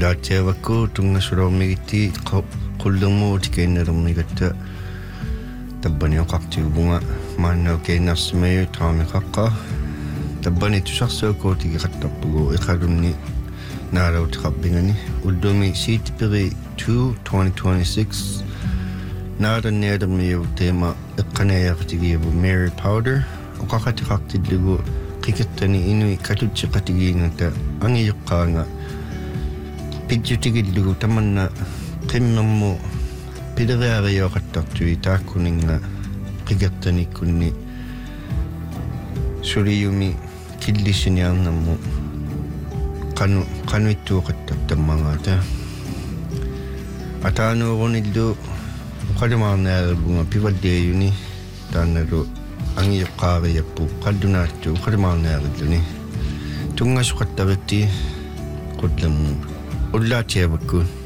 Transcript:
ullaatiavakku tungasuluormigiti qullermuutikiinnermigatta tabbani oqartigupunga maannau kiinnersimayu traamiqaqqa tabbani tusarsuakuutigi qattarpugu iqalunni naalautiqarpingani ullumi siitipiri 2026 naarannialermiu teema eqqanayaaqtigiavu Mary Powder oqaqatiqartillugu qikittani inui kalutsiqatigiinuta angiyoqqaanga pidjutigillugu tamanna qimmermu pileriariyoqattartui taakkuninga qikertanikkunni suliyumi killisiniarnermu qanuittuuqattartammangaata ataanuurunillu qalimaarnaaribunga pivalliayuni taannalu angiyoqqaariappu qallunaattu qalimaarnaarilluni tungasuqattaritti qullammu ullaatiavakku